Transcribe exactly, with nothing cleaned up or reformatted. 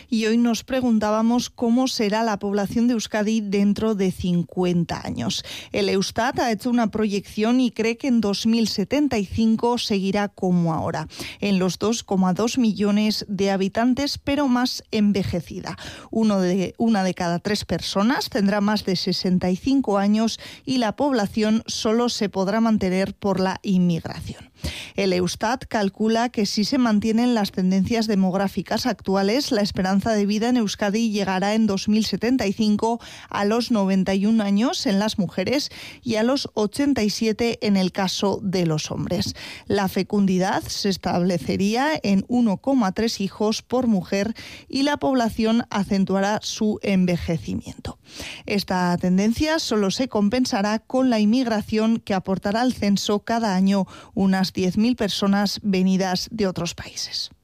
y hoy nos preguntábamos cómo será la población de Euskadi dentro de cincuenta años. El Eustat ha hecho una proyección y cree que en dos mil setenta y cinco seguirá como ahora, en los dos coma dos millones de habitantes, pero más envejecida. Uno de, una de cada tres personas tendrá más de sesenta y cinco años y la población solo se podrá mantener por la inmigración. El Eustat calcula que si se mantienen las tendencias demográficas actuales, la esperanza de vida en Euskadi llegará en dos mil setenta y cinco a los noventa y un años en las mujeres y a los ochenta y siete en el caso de los hombres. La fecundidad se establecería en uno coma tres hijos por mujer y la población acentuará su envejecimiento. Esta tendencia solo se compensará con la inmigración que aportará al censo cada año unas diez mil personas venidas de otros países.